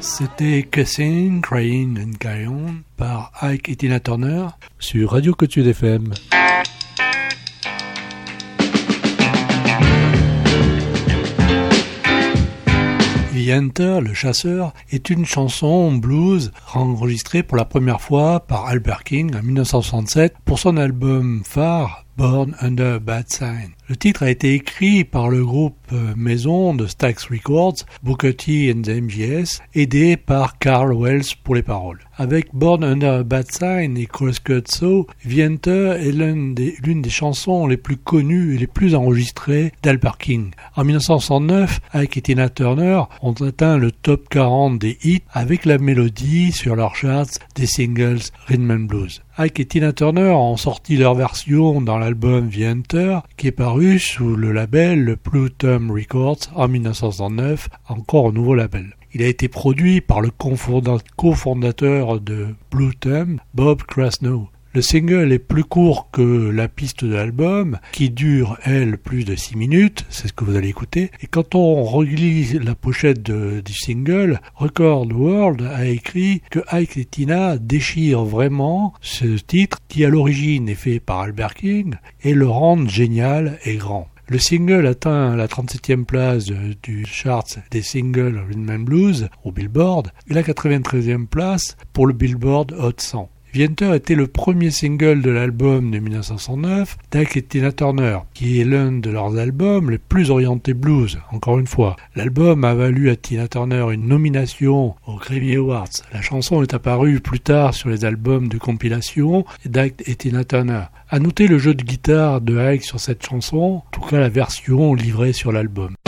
C'était Kissing, Crying and Carry On par Ike et Tina Turner sur Radio Côte Sud FM. The Hunter, le chasseur, est une chanson blues enregistrée pour la première fois par Albert King en 1967 pour son album phare Born Under a Bad Sign. Le titre a été écrit par le groupe maison de Stax Records, Booker T and the MGS, aidé par Carl Wells pour les paroles. Avec Born Under a Bad Sign et Crosscut Saw, The Hunter est l'une des chansons les plus connues et les plus enregistrées d'Albert King. En 1969, Ike et Tina Turner ont atteint le top 40 des hits avec la mélodie sur leurs charts des singles Rhythm and Blues. Ike et Tina Turner ont sorti leur version dans l'album The Hunter, qui est paru sous le label Blue Thumb Records en 1969, encore un nouveau label. Il a été produit par le cofondateur de Blue Thumb, Bob Krasnow. Le single est plus court que la piste de l'album, qui dure, elle, plus de 6 minutes, c'est ce que vous allez écouter. Et quand on relit la pochette du single, Record World a écrit que Ike et Tina déchirent vraiment ce titre, qui à l'origine est fait par Albert King, et le rendent génial et grand. Le single atteint la 37e place du chart des singles Rhythm and Blues au Billboard, et la 93e place pour le Billboard Hot 100. The Hunter était le premier single de l'album de 1969 d'Ike et Tina Turner, qui est l'un de leurs albums les plus orientés blues, encore une fois. L'album a valu à Tina Turner une nomination aux Grammy Awards. La chanson est apparue plus tard sur les albums de compilation d'Ike et Tina Turner. À noter le jeu de guitare de Ike sur cette chanson, en tout cas la version livrée sur l'album.